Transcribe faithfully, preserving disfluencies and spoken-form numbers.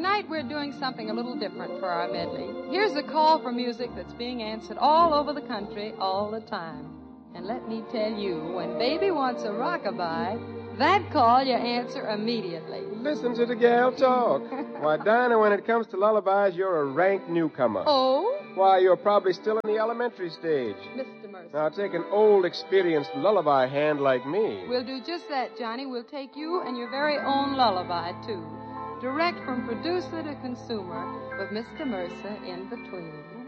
tonight we're doing something a little different for our medley. Here's a call for music that's being answered all over the country all the time. And let me tell you, when baby wants a rockabye, that call you answer immediately. Listen to the gal talk. Why, Dinah, when it comes to lullabies, you're a rank newcomer. Oh? Why, you're probably still in the elementary stage. Mister Mercer. Now, take an old, experienced lullaby hand like me. We'll do just that, Johnny. We'll take you and your very own lullaby, too. Direct from producer to consumer with Mister Mercer in between.